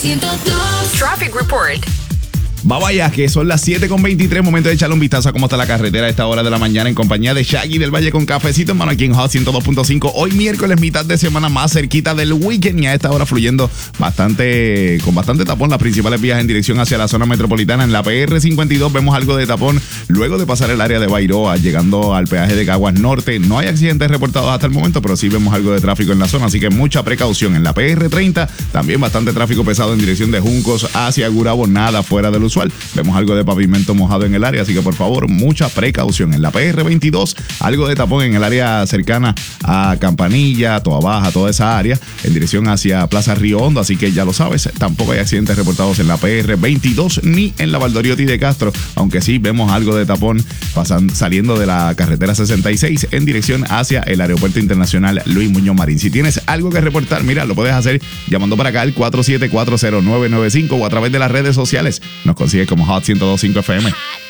102. Traffic Report. Vamos allá, que son las 7:23, momento de echarle un vistazo a cómo está la carretera a esta hora de la mañana en compañía de Shaggy del Valle con cafecito, hermano, aquí en Hot 102.5. Hoy miércoles, mitad de semana más cerquita del weekend y a esta hora fluyendo con bastante tapón las principales vías en dirección hacia la zona metropolitana. En la PR52 vemos algo de tapón luego de pasar el área de Bairoa, llegando al peaje de Caguas Norte. No hay accidentes reportados hasta el momento, pero sí vemos algo de tráfico en la zona, así que mucha precaución. En la PR30 también bastante tráfico pesado en dirección de Juncos hacia Gurabo, nada fuera del usual. Vemos algo de pavimento mojado en el área, así que por favor, mucha precaución. En la PR22, algo de tapón en el área cercana a Campanilla, Toa Baja, toda esa área, en dirección hacia Plaza Río Hondo, así que ya lo sabes, tampoco hay accidentes reportados en la PR22 ni en la Valdoriotti de Castro, aunque sí vemos algo de tapón saliendo de la carretera 66 en dirección hacia el Aeropuerto Internacional Luis Muñoz Marín. Si tienes algo que reportar, mira, lo puedes hacer llamando para acá al 4740995 o a través de las redes sociales. Nos consigues como Hot 102.5 FM.